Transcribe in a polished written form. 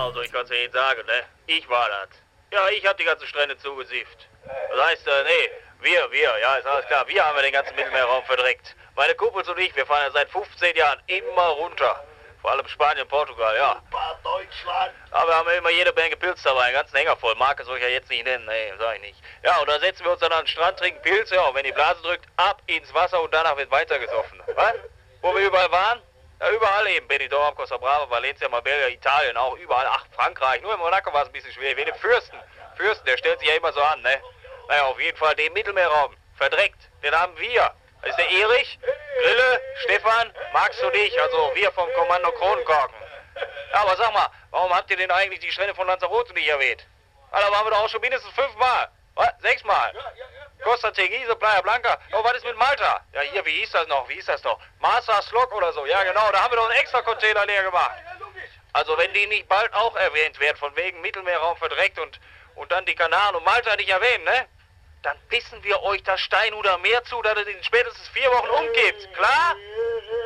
Ja, also ich kann's ja Ihnen sagen, ne? Ich war das. Ja, ich hab die ganzen Strände zugesifft. Das heißt, nee, wir, ja, ist alles klar. Wir haben ja den ganzen Mittelmeerraum verdreckt. Meine Kumpels und ich, wir fahren ja seit 15 Jahren immer runter. Vor allem Spanien, Portugal, ja. Super Deutschland. Aber wir haben ja immer jede Menge Pilz dabei, einen ganzen Hänger voll. Marke soll ich ja jetzt nicht nennen, nee, sag ich nicht. Ja, und da setzen wir uns dann an den Strand, trinken Pilz, ja, und wenn die Blase drückt, ab ins Wasser und danach wird weitergesoffen. Was? Wo wir überall waren? Ja, überall eben. Benidorm, Costa Brava, Valencia, Marbella, Italien auch, überall. Ach, Frankreich. Nur in Monaco war es ein bisschen schwer. Wie den Fürsten, der stellt sich ja immer so an, ne? Naja, auf jeden Fall den Mittelmeerraum. Verdreckt. Den haben wir. Das ist der Erich, Grille, Stefan, Max und ich, also wir vom Kommando Kronenkorken. Ja, aber sag mal, warum habt ihr denn eigentlich die Strände von Lanzarote nicht erwähnt? Da waren wir doch auch schon mindestens 5 Mal. Was? 6 Mal? Costa Teguise, Playa Blanca. Oh, was ist mit Malta? Ja, hier, wie hieß das noch? Marsa Slok oder so. Ja, genau, da haben wir doch einen extra Container leer gemacht. Also, wenn die nicht bald auch erwähnt werden, von wegen Mittelmeerraum verdreckt und dann die Kanaren und Malta nicht erwähnen, ne? Dann pissen wir euch das Steinhuder Meer zu, dass es in spätestens 4 Wochen umkippt. Klar?